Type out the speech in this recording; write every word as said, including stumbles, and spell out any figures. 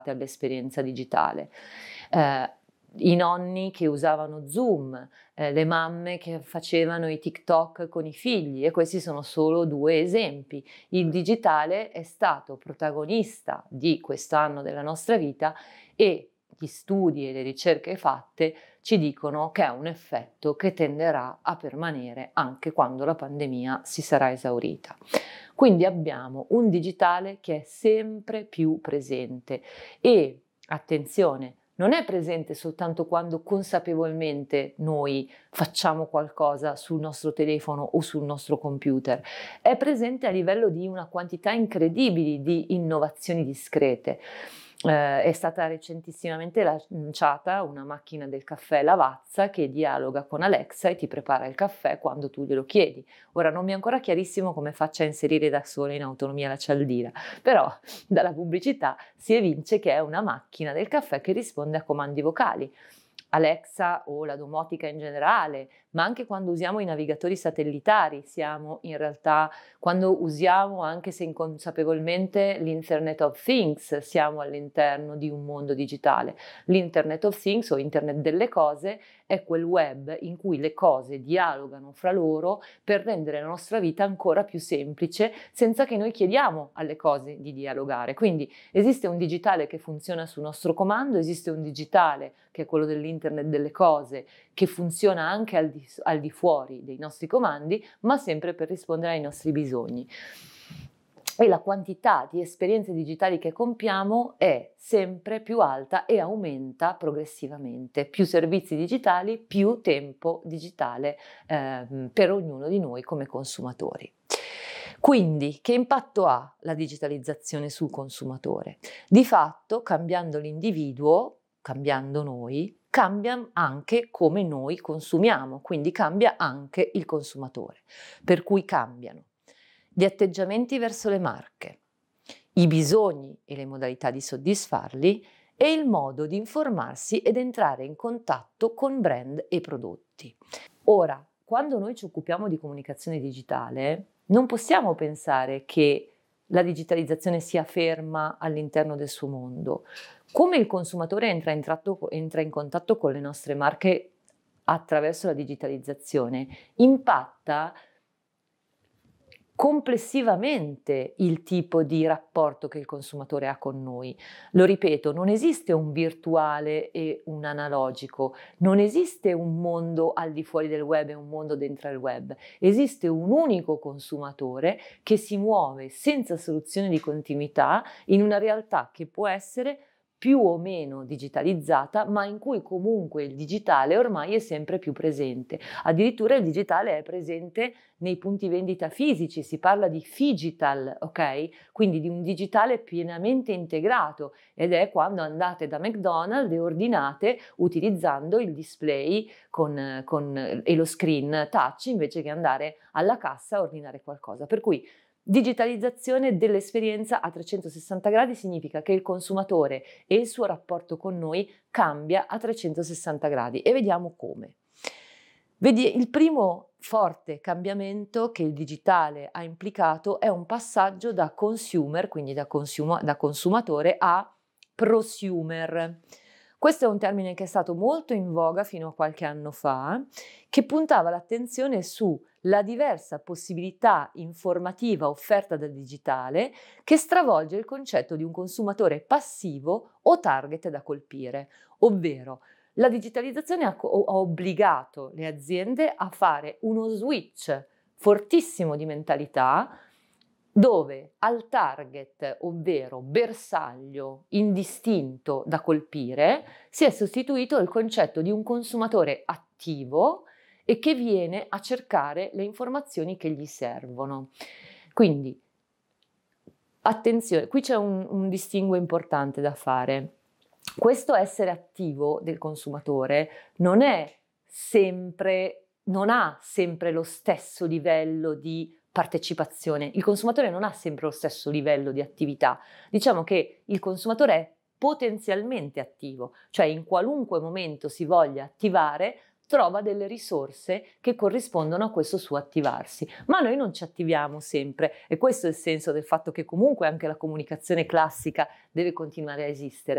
all'esperienza digitale. Eh, i nonni che usavano Zoom, eh, le mamme che facevano i TikTok con i figli, e questi sono solo due esempi. Il digitale è stato protagonista di quest'anno della nostra vita e gli studi e le ricerche fatte ci dicono che è un effetto che tenderà a permanere anche quando la pandemia si sarà esaurita. Quindi abbiamo un digitale che è sempre più presente e, attenzione, non è presente soltanto quando consapevolmente noi facciamo qualcosa sul nostro telefono o sul nostro computer, è presente a livello di una quantità incredibile di innovazioni discrete. Eh, è stata recentissimamente lanciata una macchina del caffè Lavazza che dialoga con Alexa e ti prepara il caffè quando tu glielo chiedi. Ora non mi è ancora chiarissimo come faccia a inserire da sola in autonomia la cialdina, però dalla pubblicità si evince che è una macchina del caffè che risponde a comandi vocali. Alexa o la domotica in generale, ma anche quando usiamo i navigatori satellitari, siamo in realtà, quando usiamo anche se inconsapevolmente l'Internet of Things, siamo all'interno di un mondo digitale. L'Internet of Things o Internet delle cose è quel web in cui le cose dialogano fra loro per rendere la nostra vita ancora più semplice senza che noi chiediamo alle cose di dialogare. Quindi esiste un digitale che funziona su nostro comando, esiste un digitale che è quello dell'Internet delle cose che funziona anche al di, al di fuori dei nostri comandi, ma sempre per rispondere ai nostri bisogni. E la quantità di esperienze digitali che compiamo è sempre più alta e aumenta progressivamente. Più servizi digitali, più tempo digitale eh, per ognuno di noi come consumatori. Quindi, che impatto ha la digitalizzazione sul consumatore? Di fatto, cambiando l'individuo, cambiando noi, cambia anche come noi consumiamo, quindi cambia anche il consumatore, per cui cambiano gli atteggiamenti verso le marche, i bisogni e le modalità di soddisfarli e il modo di informarsi ed entrare in contatto con brand e prodotti. Ora, quando noi ci occupiamo di comunicazione digitale, non possiamo pensare che la digitalizzazione sia ferma all'interno del suo mondo. Come il consumatore entra in, tratto, entra in contatto con le nostre marche attraverso la digitalizzazione, impatta complessivamente il tipo di rapporto che il consumatore ha con noi. Lo ripeto, non esiste un virtuale e un analogico, non esiste un mondo al di fuori del web e un mondo dentro il web, esiste un unico consumatore che si muove senza soluzione di continuità in una realtà che può essere più o meno digitalizzata, ma in cui comunque il digitale ormai è sempre più presente. Addirittura il digitale è presente nei punti vendita fisici, si parla di phygital, ok? Quindi di un digitale pienamente integrato, ed è quando andate da McDonald's e ordinate utilizzando il display con, con, e lo screen touch invece che andare alla cassa a ordinare qualcosa. Per cui digitalizzazione dell'esperienza a trecentosessanta gradi significa che il consumatore e il suo rapporto con noi cambia a trecentosessanta gradi, e vediamo come. Vedi, il primo forte cambiamento che il digitale ha implicato è un passaggio da consumer, quindi da, consuma, da consumatore, a prosumer. Questo è un termine che è stato molto in voga fino a qualche anno fa, che puntava l'attenzione sulla diversa possibilità informativa offerta dal digitale, che stravolge il concetto di un consumatore passivo o target da colpire, ovvero la digitalizzazione ha, ha obbligato le aziende a fare uno switch fortissimo di mentalità, dove al target, ovvero bersaglio indistinto da colpire, si è sostituito il concetto di un consumatore attivo e che viene a cercare le informazioni che gli servono. Quindi, attenzione, qui c'è un, un distinguo importante da fare. Questo essere attivo del consumatore non è sempre, non ha sempre lo stesso livello di partecipazione. Il consumatore non ha sempre lo stesso livello di attività. Diciamo che il consumatore è potenzialmente attivo, cioè in qualunque momento si voglia attivare trova delle risorse che corrispondono a questo suo attivarsi. Ma noi non ci attiviamo sempre e questo è il senso del fatto che comunque anche la comunicazione classica deve continuare a esistere.